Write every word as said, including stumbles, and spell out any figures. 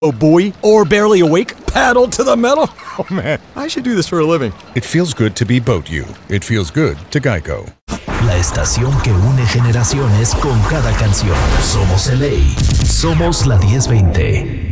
Oh, buoy or barely awake? Paddle to the metal? Oh, man, I should do this for a living. It feels good to be Boat You. It feels good to Geico. La estación que une generaciones con cada canción. Somos L A. Somos la diez veinte.